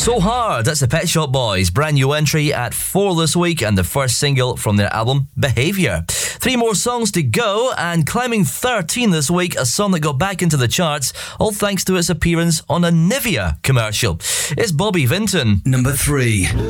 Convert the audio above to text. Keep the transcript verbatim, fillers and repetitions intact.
So Hard, that's the Pet Shop Boys. Brand new entry at four this week and the first single from their album, Behaviour. Three more songs to go, and climbing thirteen this week, a song that got back into the charts, all thanks to its appearance on a Nivea commercial. It's Bobby Vinton. Number three.